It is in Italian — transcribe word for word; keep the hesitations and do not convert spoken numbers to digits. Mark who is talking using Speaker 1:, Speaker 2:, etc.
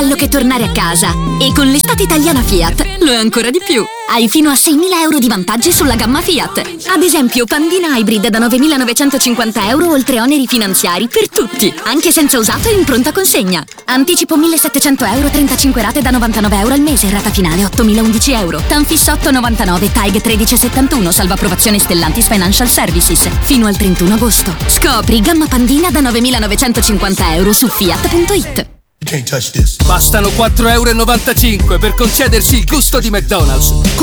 Speaker 1: bello che tornare a casa. E con l'estate italiana Fiat lo è ancora di più. Hai fino a seimila euro di vantaggi sulla gamma Fiat. Ad esempio, Pandina Hybrid da novemilanovecentocinquanta euro oltre oneri finanziari per tutti, anche senza usato e in pronta consegna. Anticipo millesettecento euro, trentacinque rate da novantanove euro al mese, rata finale ottomilaundici euro. Tanfis otto novantanove, T A I G tredici settantuno, salva approvazione Stellantis Financial Services. Fino al trentuno agosto. Scopri gamma Pandina da novemilanovecentocinquanta euro su fiat punto it.
Speaker 2: Bastano quattro e novantacinque euro per concedersi il gusto di McDonald's.